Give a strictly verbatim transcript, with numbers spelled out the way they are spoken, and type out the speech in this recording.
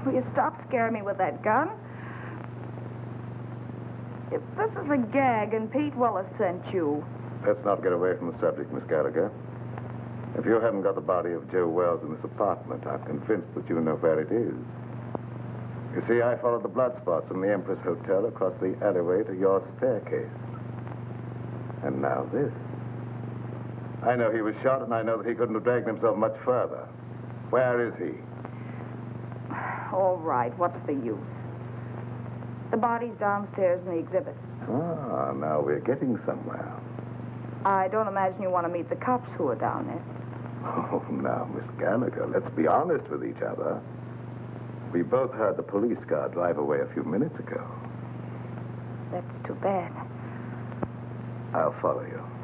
Will you stop scaring me with that gun? If this is a gag and Pete Willis sent you... Let's not get away from the subject, Miss Gallagher. If you haven't got the body of Joe Wells in this apartment, I'm convinced that you know where it is. You see, I followed the blood spots from the Empress Hotel across the alleyway to your staircase. And now this. I know he was shot, and I know that he couldn't have dragged himself much further. Where is he? All right, what's the use? The body's downstairs in the exhibit. Ah, now we're getting somewhere. I don't imagine you want to meet the cops who are down there. Oh, now, Miss Gallagher, let's be honest with each other. We both heard the police car drive away a few minutes ago. That's too bad. I'll follow you.